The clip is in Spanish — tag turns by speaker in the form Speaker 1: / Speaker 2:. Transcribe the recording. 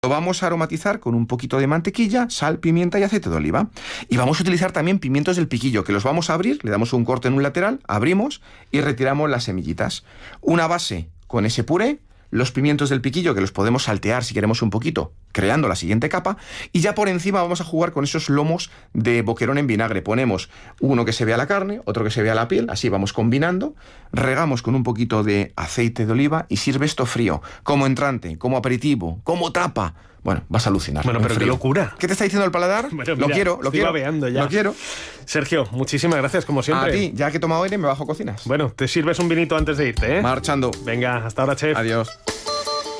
Speaker 1: Lo vamos a aromatizar con un poquito de mantequilla, sal, pimienta y aceite de oliva. Y vamos a utilizar también pimientos del piquillo, que los vamos a abrir, le damos un corte en un lateral, abrimos y retiramos las semillitas. Una base con ese puré, los pimientos del piquillo, que los podemos saltear si queremos un poquito, creando la siguiente capa, y ya por encima vamos a jugar con esos lomos de boquerón en vinagre. Ponemos uno que se vea la carne, otro que se vea la piel, así vamos combinando, regamos con un poquito de aceite de oliva y sirve esto frío, como entrante, como aperitivo, como tapa. Bueno, vas a alucinar.
Speaker 2: Bueno, pero qué locura.
Speaker 1: ¿Qué te está diciendo el paladar?
Speaker 2: Bueno,
Speaker 1: lo
Speaker 2: mira,
Speaker 1: quiero.
Speaker 2: babeando ya.
Speaker 1: Lo quiero.
Speaker 2: Sergio, muchísimas gracias, como siempre.
Speaker 1: A ti, ya que he tomado aire, me bajo cocinas.
Speaker 2: Bueno, te sirves un vinito antes de irte, ¿eh?
Speaker 1: Marchando.
Speaker 2: Venga, hasta ahora, chef.
Speaker 1: Adiós.